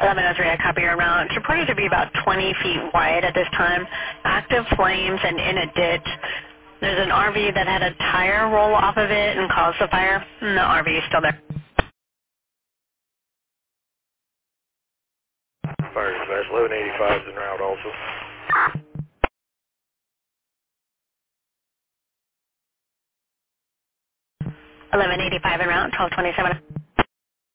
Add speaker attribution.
Speaker 1: 1103, I copy your route. It's reported to be about 20 feet wide at this time. Active flames and in a ditch. There's an RV that had a tire roll off of it and caused the fire. And the RV is still there.
Speaker 2: Fire dispatch, 1185 is en route also.
Speaker 1: 1185 en route, 1227.